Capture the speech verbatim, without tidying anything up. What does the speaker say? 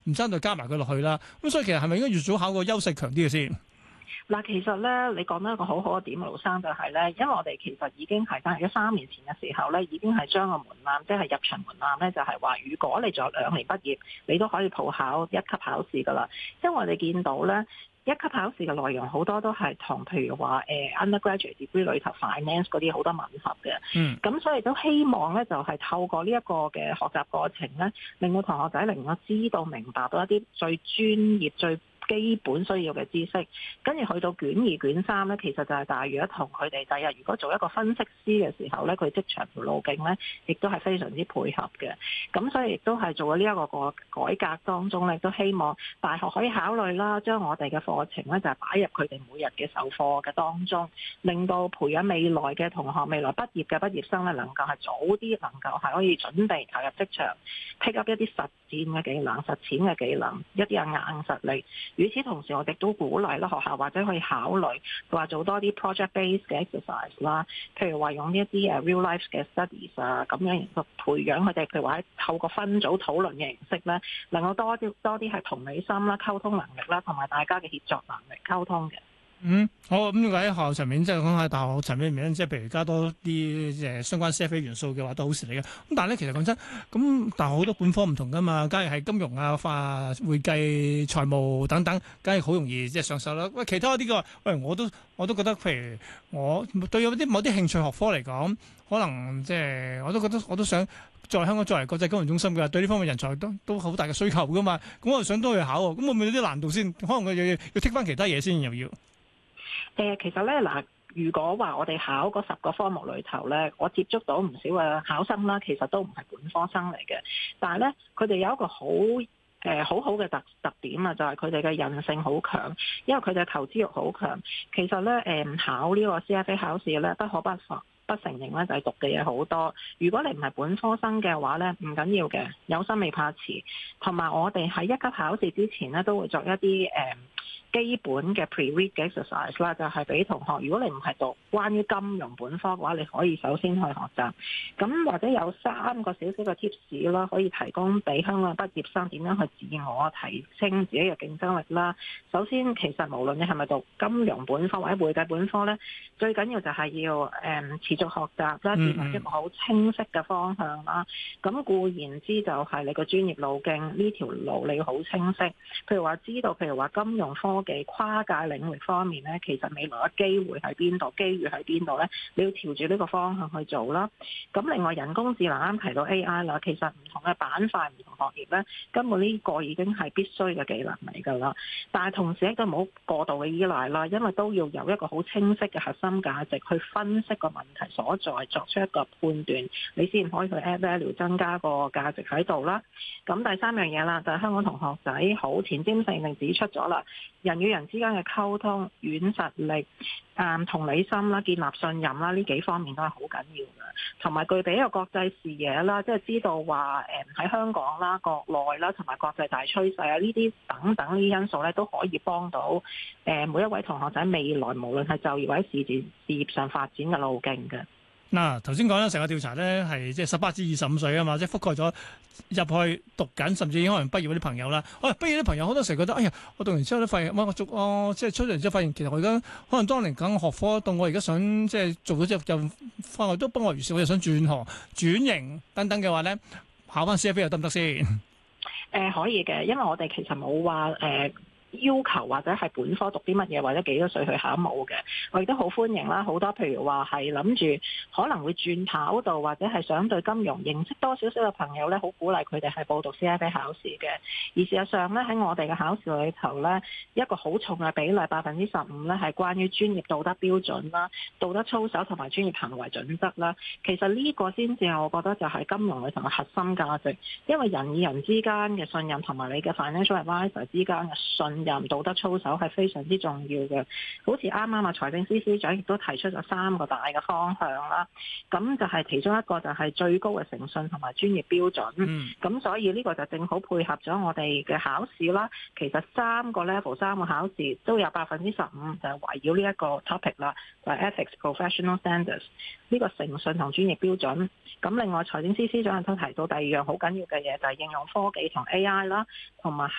唔爭再加埋佢落去啦。咁所以其實係咪應該越早考個優勢強啲嘅先？ 嗱，其實咧，你講到一個好好嘅點，盧生就係咧，因為我哋其實已經係翻喺三年前嘅時候咧，已經係將個門檻，即係入場門檻咧，就係話，如果你仲有兩年畢業，你都可以報考一級考試噶啦。因為我哋見到咧，一級考試嘅內容好多都係同譬如話誒 undergraduate degree 裏頭 finance 嗰啲好多吻合嘅。 嗯， 咁所以都希望咧，就係透過呢一個嘅學習過程咧，令到同學仔能夠知道明白到一啲最專業最基本需要嘅知識，跟住去到卷二卷三咧，其實就係大約同佢哋第日如果做一個分析師嘅時候咧，佢職場條路徑咧，亦都係非常之配合嘅。咁所以亦都係做咗呢一個個改革當中咧，都希望大學可以考慮啦，將我哋嘅課程咧就係擺入佢哋每日嘅授課嘅當中，令到培養未來嘅同學、未來畢業嘅畢業生咧，能夠係早啲能夠係可以準備投入職場，pick up 一啲實戰嘅技能、實踐嘅技能，一啲係硬實力。與此同時，我哋都鼓勵啦，學校或者可以考慮話做多啲 project-based 嘅 exercise 啦，譬如話用一啲誒 real life 嘅 studies 啊，咁樣然後培養佢哋，譬如話透過分組討論嘅形式咧，能夠多啲多啲係同理心啦、溝通能力啦，同埋大家嘅協作能力溝通嘅。 嗯，好，咁喺學校層面，即係講下大學層面入面，即係譬如加多啲誒相關 C F A 元素嘅話，都好事嚟嘅。咁但係咧，其實講真，咁大學好多本科唔同噶嘛，假如係金融啊、法、會計、財務等等，梗係好容易即係上手啦。喂，其他啲嘅，喂，我都我都覺得，譬如我對有啲某啲興趣學科嚟講，可能即係我都覺得我都想在香港作為國際金融中心嘅，對呢方面人才都都好大嘅需求噶嘛。咁我想都去考喎，咁會唔會有啲難度先？可能佢又要要剔翻其他嘢先，又要。 誒，其實咧嗱，如果話我哋考嗰十個科目裏頭咧，我接觸到唔少嘅考生啦，其實都唔係本科生嚟嘅，但係咧佢哋有一個好誒、呃、好好嘅特特點啊，就係佢哋嘅韌性好強，因為佢哋嘅求知欲好強。其實咧誒、呃、考呢個 C F A 考試咧，不可不防。不承認咧，就係讀嘅嘢好多。如果你唔係本科生嘅話咧，唔緊要嘅，有心未怕遲。同埋我哋喺一級考試之前咧，都會作一啲誒、呃、基本嘅 pre-read 嘅 exercise 啦，就係俾同學。如果你唔係讀關於金融本科嘅話，你可以首先去學習。咁或者有三個小小嘅 tips 啦，可以提供俾香港嘅畢業生點樣去自我提升自己嘅競爭力啦。首先，其實無論你係咪讀金融本科或者會計本科咧，最緊要就係要誒、嗯、持續學習啦，建立一個好清晰嘅方向啦。咁固然之就係你個專業路徑呢條路你要好清晰。譬如話知道，譬如話金融科技跨界領域方面咧，其實未來嘅機會喺邊度，機遇喺邊度咧，你要朝住呢個方向去做啦。咁另外人工智能啱提到 A I 啦，其實唔同嘅板塊、唔同行業咧，根本呢個已經係必須嘅技能嚟㗎啦。但係同時亦都唔好過度嘅依賴啦，因為都要有一個好清晰嘅核心價值去分析個問題所在，作出一個判斷，你先可以去 add value 增加個價值喺度啦。咁第三樣嘢啦，就係、是、香港同學仔好前瞻性定指出咗啦，人與人之間嘅溝通、軟實力、誒同理心啦、建立信任啦，呢幾方面都係好緊要嘅。同埋具備一個國際視野啦，即係知道話誒喺香港啦、國內啦，同埋國際大趨勢啊，呢啲等等呢啲因素咧，都可以幫到誒每一位同學仔未來無論係就業或者事業事業上發展嘅路徑嘅。 嗱，頭先講啦，成個調查咧係即係十八至二十五歲啊嘛，即係覆蓋咗入去讀緊，甚至已經可能畢業嗰啲朋友啦。喂、哎，畢業啲朋友好多時覺得，哎呀，我讀完之後都發現，我我做我即係出嚟之後發現，其實我而家可能當年講學科，到我而家想即係做咗之後就翻來都不外如是，我又想轉行、轉型等等嘅話咧，考翻 C F A 又得唔得先？誒、 呃，可以嘅，因為我哋其實冇話誒。呃要求或者係本科讀啲乜嘢，或者幾多歲去考冇嘅，我亦都好歡迎啦。好多譬如話係諗住可能會轉跑道，或者係想對金融認識多少少嘅朋友咧，好鼓勵佢哋係報讀 C F A 考試嘅。而事實上咧，喺我哋嘅考試裏頭咧，一個好重嘅比例百分之十五咧，係關於專業道德標準啦、道德操守同埋專業行為準則啦。其實呢個先至係我覺得就係金融裏頭嘅核心價值，因為人與人之間嘅信任同埋你嘅 financial advisor 之間嘅信信任、道德操守係非常之重要嘅。好似啱啱啊財政司司長亦都提出咗三個大嘅方向啦。咁就係其中一個就係最高嘅誠信同埋專業標準。咁、嗯、所以呢個就正好配合咗我哋嘅考試啦。其實三個 level 三個考試都有百分之十五就係圍繞呢一個 topic 啦，就係、是、ethics professional standards 呢個誠信同專業標準。咁另外財政司司長亦都提到第二樣好緊要嘅嘢，就係、是、應用科技同 A I 啦，同埋